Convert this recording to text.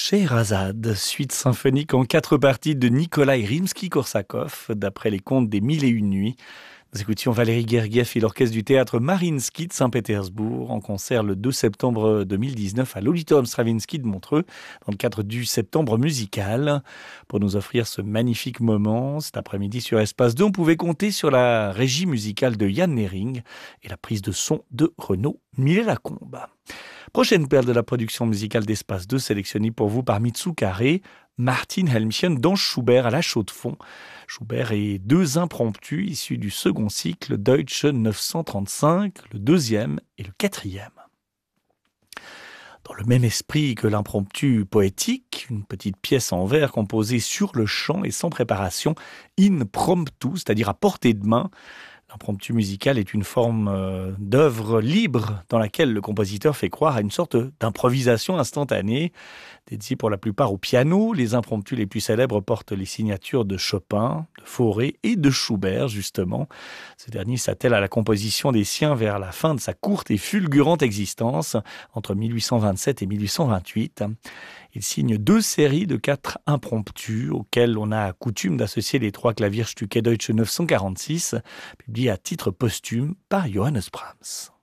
Scheherazade, suite symphonique en 4 parties de Nikolai Rimsky-Korsakov, d'après les contes des Mille et une nuits. Nous écoutions Valérie Gergiev et l'orchestre du théâtre Mariinsky de Saint-Pétersbourg en concert le 2 septembre 2019 à l'Auditorium Stravinsky de Montreux dans le cadre du Septembre musical. Pour nous offrir ce magnifique moment, cet après-midi sur Espace 2, on pouvait compter sur la régie musicale de Yann Nering et la prise de son de Renaud Millet-Lacombe. Prochaine perle de la production musicale d'Espace 2 sélectionnée pour vous par Mitsou Carré, Martin Helmchen dans Schubert à la chaux-de-fonds. Schubert et 2 impromptus issus du second cycle Deutsche 935, le 2e et le 4e. Dans le même esprit que l'impromptu poétique, une petite pièce en vers composée sur le champ et sans préparation, in promptu, c'est-à-dire à portée de main. L'impromptu musical est une forme d'œuvre libre dans laquelle le compositeur fait croire à une sorte d'improvisation instantanée. Dédiée pour la plupart au piano, les impromptus les plus célèbres portent les signatures de Chopin, de Fauré et de Schubert, justement. Ce dernier s'attelle à la composition des siens vers la fin de sa courte et fulgurante existence, entre 1827 et 1828. Il signe 2 séries de 4 impromptus, auxquels on a coutume d'associer les 3 Klavierstücke Deutsche 946, publiés à titre posthume par Johannes Brahms.